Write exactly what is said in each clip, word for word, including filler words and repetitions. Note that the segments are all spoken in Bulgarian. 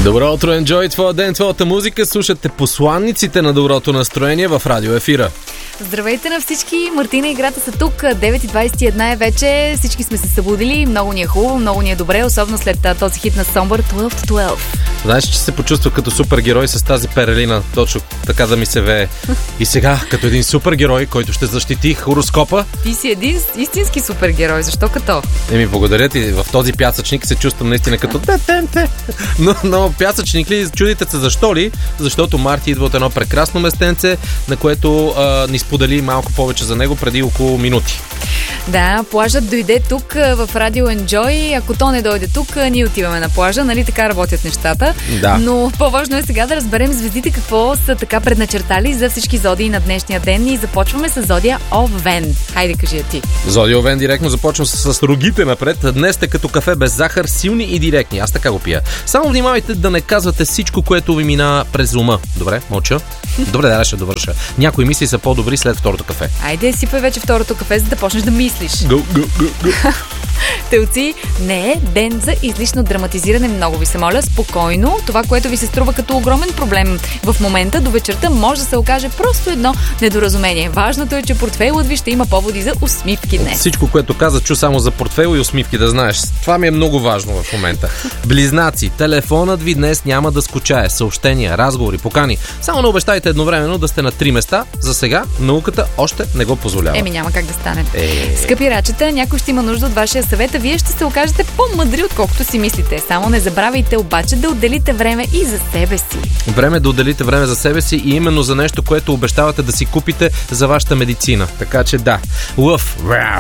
Добро утро, Enjoy, твоя ден, твоята музика. Слушате посланниците на доброто настроение в радио ефира. Здравейте на всички, Мартина и Играта са тук, девет и двадесет и една е вече, всички сме се събудили, много ни е хубаво, много ни е добре, особено след този хит на Somber дванадесет до дванадесет. Знаеш, че се почувствах като супергерой с тази перелина, точно така да ми се вее. И сега, като един супергерой, който ще защити хороскопа. Ти си един истински супергерой, защо като? Еми, благодаря ти, в този пясъчник се чувствам наистина като те-те-те. Но, но пясъчник ли, чудите се защо ли? Защото Марти идва от едно прекрасно местенце, на което а, ни сподели малко повече за него преди около минути. Да, плажът дойде тук в Радио Enjoy. Ако то не дойде тук, ние отиваме на плажа. Нали така работят нещата? Да. Но по-важно е сега да разберем звездите какво са така предначертали за всички зодии на днешния ден. И започваме с зодия Овен. Хайде, кажи я ти. Зодия Овен директно започвам с, с рогите напред. Днес сте като кафе без захар, силни и директни. Аз така го пия. Само внимавайте да не казвате всичко, което ви мина през ума. Добре, мълча. Добре, да, ще довърша. Някои мисли са по-добри след второто кафе. Айде, сипай вече второто кафе, за да почнеш да мислиш. Go, go, go, go. Телци, не е ден за излишно драматизиране, много ви се моля. Спокойно, това, което ви се струва като огромен проблем в момента, до вечерта може да се окаже просто едно недоразумение. Важното е, че портфейлът ви ще има поводи за усмивки днес. Всичко, което каза, чу само за портфейл и усмивки, да знаеш. Това ми е много важно в момента. Близнаци, телефонът ви днес няма да скучае. Съобщения, разговори, покани. Само не обещайте едновременно да сте на три места. За сега науката още не го позволява. Еми, няма как да стане. Е... Скъпи рачета, някой ще има нужда от вашия съвет, а вие ще се окажете по-мъдри, отколкото си мислите. Само не забравяйте обаче да отделите време и за себе си. Време да отделите време за себе си и именно за нещо, което обещавате да си купите за вашата медицина. Така че да. Лъв.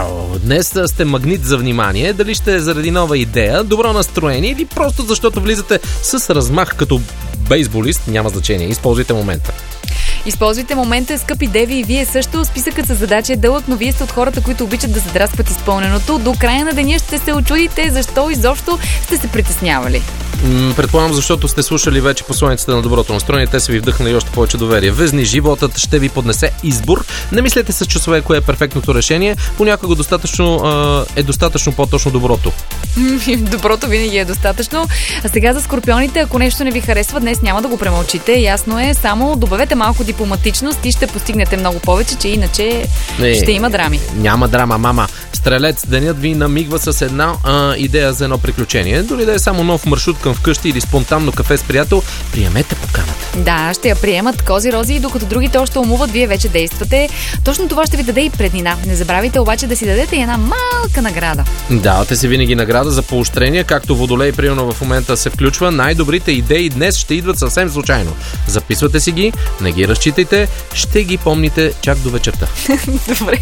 Днес сте магнит за внимание. Дали ще е заради нова идея, добро настроение или просто защото влизате с размах като бейсболист, няма значение. Използвайте момента. Използвайте момента, скъпи деви, и вие също. Списъкът с задачи е дълъг, но вие сте от хората, които обичат да задраскват изпълненото. До края на деня ще се очудите защо изобщо сте се притеснявали. Предполагам, защото сте слушали вече посланиците на доброто настроение, те са ви вдъхнали още повече доверие. Везни, животът ще ви поднесе избор. Не мислете с часове кое е перфектното решение. Понякога достатъчно, е достатъчно по-точно доброто. Доброто винаги е достатъчно. А сега за скорпионите, ако нещо не ви харесва, днес няма да го премълчите. Ясно е, само добавете малко дипломатичност и ще постигнете много повече, че иначе не, ще има драми. Няма драма, мама. Стрелец, денят ви намигва с една а, идея за едно приключение. Дори да е само нов маршрут към вкъщи или спонтанно кафе с приятел, приемете поканата. Да, ще я приемат кози рози и докато другите още умуват, вие вече действате. Точно това ще ви даде и преднина. Не забравяйте обаче да си дадете една малка награда. Давате си винаги награда за поощрение, както Водолей примерно в момента се включва. Най-добрите идеи днес ще идват съвсем случайно. Записвате си ги, не ги разчитайте, ще ги помните чак до вечерта. Добре.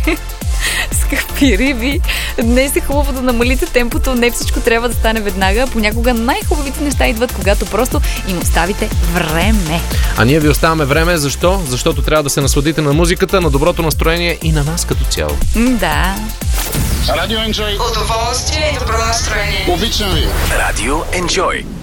Скъпи риби, днес е хубаво да намалите темпото, не всичко трябва да стане веднага. Понякога най-хубавите неща идват, когато просто им оставите време. А ние ви оставяме време, защо? Защото трябва да се насладите на музиката, на доброто настроение и на нас като цяло. Да. Радио Enjoy. Удоволствие и добро настроение. Обичам ви. Радио Enjoy.